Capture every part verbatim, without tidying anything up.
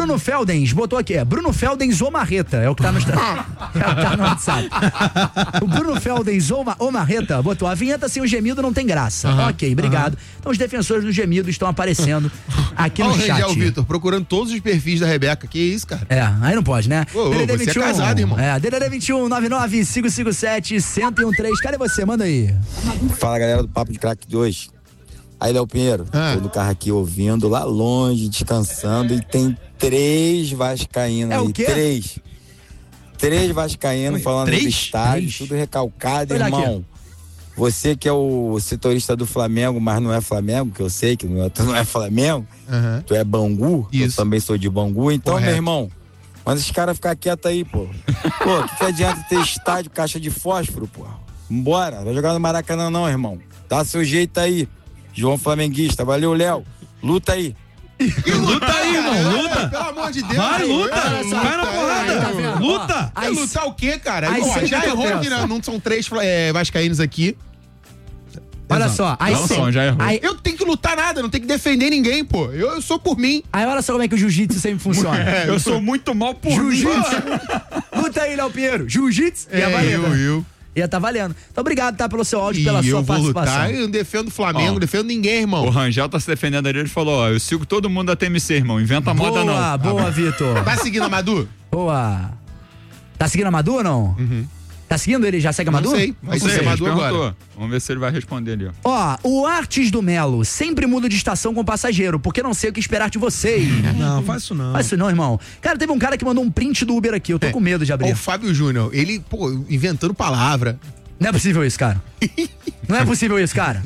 Bruno Feldens botou aqui, é Bruno Feldens ou Marreta, é o que tá no, é o que tá no WhatsApp. O Bruno Feldens ou, Ma, ou Marreta botou, a vinheta sem o gemido não tem graça. Uhum, ok, obrigado. Uhum. Então os defensores do gemido estão aparecendo aqui no Olha chat. o Vitor, procurando todos os perfis da Rebeca, que isso, cara? É, aí não pode, né? Ô, ô, você vinte e um, é casado, irmão. É, D D D vinte e um, nove nove cinco cinco sete, um zero um três, cadê você? Manda aí. Fala, galera do Papo de Crack dois. Aí, Léo Pinheiro, ah. tô no carro aqui ouvindo, lá longe, descansando, e tem três vascaínos é aí, o quê? três. Três vascaínos falando três? do estádio, três? tudo recalcado, Olha irmão. aqui. Você que é o setorista do Flamengo, mas não é Flamengo, que eu sei que não é, tu não é Flamengo, uhum. tu é Bangu, Isso. eu também sou de Bangu, então, Correto. meu irmão, manda esses caras ficar quietos aí, pô. Pô, o que, que adianta ter estádio, caixa de fósforo, pô? Vambora, vai jogar no Maracanã não, irmão. Dá seu jeito aí. João Flamenguista, valeu, Léo. Luta aí. E luta aí, irmão, luta. Pelo amor de Deus. Vai, luta. Vai na porrada. Luta. Vai lutar o quê, cara? Aí Ó, já errou pensa. que não, não são três é, vascaínos aqui. Olha só, aí não são, já errou. Aí, eu tenho que lutar nada, não tenho que defender ninguém, pô. Eu, eu sou por mim. aí olha só como é que o jiu-jitsu sempre funciona. É, eu sou muito mal por mim. Jiu-jitsu. Luta aí, Léo Pinheiro. Jiu-jitsu. É, ia valer, eu, eu. Ia tá valendo. Então, obrigado, tá, pelo seu áudio, E pela sua eu vou participação. lutar, eu não defendo o Flamengo, Ó, não defendo ninguém, irmão. O Rangel tá se defendendo ali, ele falou, ó, eu sigo todo mundo da T M C, irmão, inventa moda não. Boa, boa, Vitor. Tá seguindo a Madu? Boa. Tá seguindo a Madu ou não? Uhum. Tá seguindo ele? Já segue a Madu? Não sei. Vai Não sei, ser a Madu perguntou. agora. Vamos ver se ele vai responder ali, ó. Ó, o Artes do Melo sempre muda de estação com passageiro, porque não sei o que esperar de vocês. Não, faz isso não. Faz isso não, irmão. Cara, teve um cara que mandou um print do Uber aqui, eu tô É. com medo de Ó, abrir. o Fábio Júnior, ele, pô, inventando palavra. Não é possível isso, cara. Não é possível isso, cara.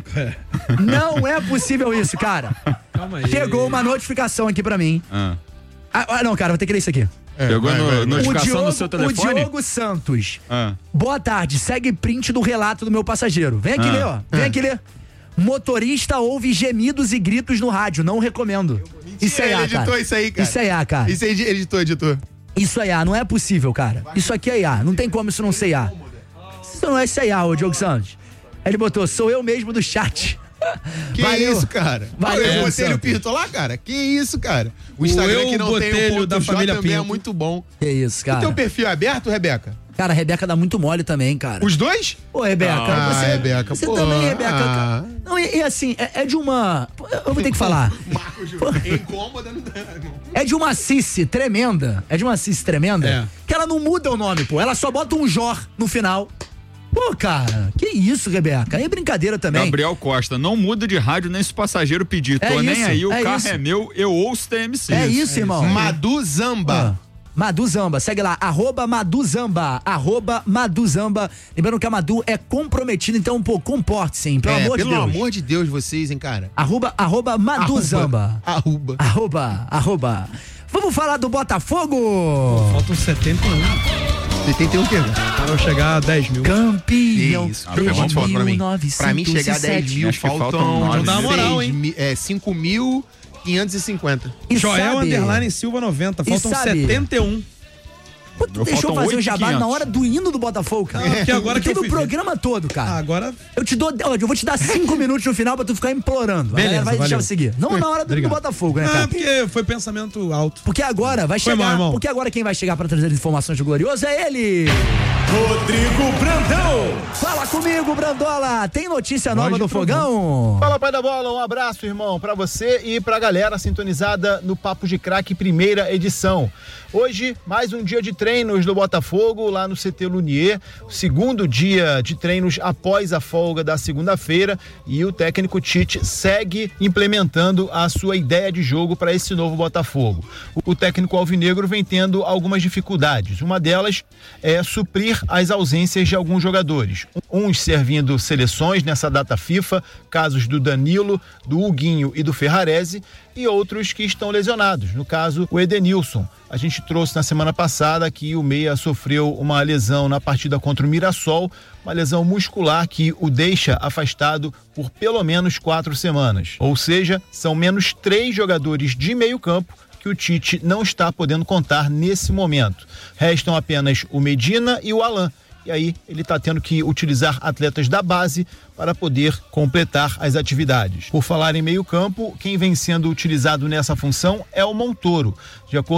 Não é possível isso, cara. Calma aí. Chegou uma notificação aqui pra mim. Ah. Ah, ah, não, cara, vou ter que ler isso aqui. É, Pegou vai, no, vai, vai. O notificação Diogo, no seu o telefone? Diogo Santos. Ah. Boa tarde, segue print do relato do meu passageiro. Vem aqui Ah. ler, ó. Vem aqui ler. Motorista ouve gemidos e gritos no rádio, não recomendo. Isso aí, Ele ah, editou cara. isso aí, cara. Isso aí, ah, cara. Isso aí, editor, editor. Isso aí, ah, não é possível, cara. Isso aqui é I A, não tem como isso não ser I A. Isso não é isso aí, ah, ô Diogo Santos. Ele botou, sou eu mesmo do chat. Que Valeu. isso, cara? Valeu, eu botei Santos. o Pirto lá, cara? Que isso, cara? O O Instagram eu que não tem Botelho o ponto da J família também é Pinto. muito bom. Que isso, O cara. teu perfil é aberto, Rebeca? Cara, a Rebeca dá muito mole também, cara. Os dois? Ô, Rebeca, Ah, você, Rebeca, você pô, também, Rebeca. ah. cara. Não, e, e assim, é, é de uma... Eu vou ter que falar. Marcos Júnior. Incômoda, não dá, não. É de uma cice tremenda. É de uma cice tremenda. É. Que ela não muda o nome, pô. Ela só bota um Jor no final. Pô, cara, que isso, Rebeca? Aí é brincadeira também. Gabriel Costa, não muda de rádio nem se o passageiro pedir. Tô É nem isso, aí, o é carro isso. é meu, eu ouço T M C. É isso, irmão. Madu Zamba. Ah, Madu Zamba, segue lá, arroba Madu Zamba, arroba Madu Zamba. Lembrando que a Madu é comprometida, então, pô, comporte-se, hein, pelo É, amor de pelo Deus. amor de Deus, vocês, hein, cara. Arroba, arroba Madu Arroba. Zamba. Arroba. Arroba, arroba. Vamos falar do Botafogo? Faltam setenta e um setenta e um o quê? para eu chegar a dez mil. Campeão. Que isso? Deixa eu ver quantos faltam pra mim. Pra mim chegar a dez mil, Acho que faltam faltam nove. Não dá moral, hein? seis mil- É, cinco mil quinhentos e cinquenta. E Joel sabe- Underline Silva noventa. E Faltam sabe- setenta e um. Pô, tu Eu deixou faltam fazer o oito jabá quinhentos. na hora do hino do Botafogo, cara. Ah, porque agora que eu Teve o fui ver. programa todo, cara. Ah, agora. Eu te dou, ó, eu vou te dar cinco minutos no final pra tu ficar implorando. A Beleza, galera vai deixar valeu. eu seguir. Não na hora do, do Obrigado. Botafogo, né, Ah, cara? porque foi pensamento alto. Porque agora vai Foi chegar. mal, irmão. Porque agora quem vai chegar pra trazer informações do Glorioso é ele. Rodrigo Brandão. Fala comigo, Brandola. Tem notícia nova Voz do de Fogão? Fala, pai da bola, um abraço, irmão, pra você e pra galera sintonizada no Papo de Craque, primeira edição. Hoje, mais um dia de treinos do Botafogo, lá no C T Lunier, o segundo dia de treinos após a folga da segunda-feira, e o técnico Tite segue implementando a sua ideia de jogo para esse novo Botafogo. O técnico alvinegro vem tendo algumas dificuldades, uma delas é suprir as ausências de alguns jogadores, uns servindo seleções nessa data FIFA, casos do Danilo, do Huguinho e do Ferrarese, e outros que estão lesionados, no caso o Edenilson. A gente trouxe na semana passada que o Meia sofreu uma lesão na partida contra o Mirassol, uma lesão muscular que o deixa afastado por pelo menos quatro semanas. Ou seja, são menos três jogadores de meio campo que o Tite não está podendo contar nesse momento. Restam apenas o Medina e o Alan. E aí ele está tendo que utilizar atletas da base para poder completar as atividades. Por falar em meio campo, quem vem sendo utilizado nessa função é o Montoro. De acordo